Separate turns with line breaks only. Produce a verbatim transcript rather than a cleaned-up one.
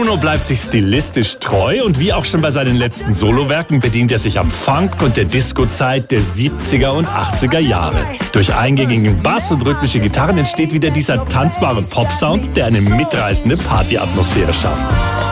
Bruno bleibt sich stilistisch treu und wie auch schon bei seinen letzten Solowerken bedient er sich am Funk und der Disco-Zeit der siebziger und achtziger Jahre. Durch eingängigen Bass und rhythmische Gitarren entsteht wieder dieser tanzbare Pop-Sound, der eine mitreißende Partyatmosphäre schafft.